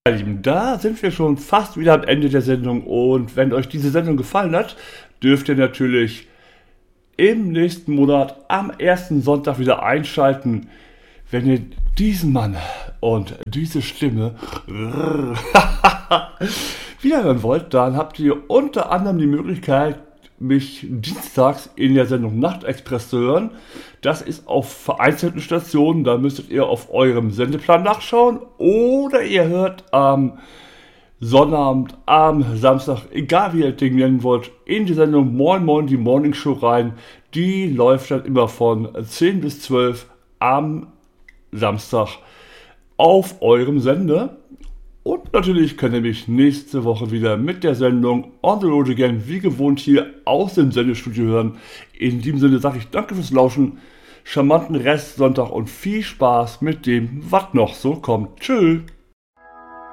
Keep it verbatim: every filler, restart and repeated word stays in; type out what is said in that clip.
Ihr Lieben, da sind wir schon fast wieder am Ende der Sendung und wenn euch diese Sendung gefallen hat, dürft ihr natürlich im nächsten Monat am ersten Sonntag wieder einschalten, wenn ihr diesen Mann und diese Stimme wiederhören wollt. Dann habt ihr unter anderem die Möglichkeit, mich dienstags in der Sendung Nachtexpress zu hören. Das ist auf vereinzelten Stationen, da müsstet ihr auf eurem Sendeplan nachschauen oder ihr hört am Sonnabend, am Samstag, egal wie ihr das Ding nennen wollt, in die Sendung Moin Moin, die Morning Show rein. Die läuft dann immer von zehn bis zwölf am Samstag auf eurem Sender. Und natürlich könnt ihr mich nächste Woche wieder mit der Sendung On the Road Again wie gewohnt hier aus dem Sendestudio hören. In diesem Sinne sage ich danke fürs Lauschen, charmanten Restsonntag und viel Spaß mit dem, was noch so kommt. Tschüss.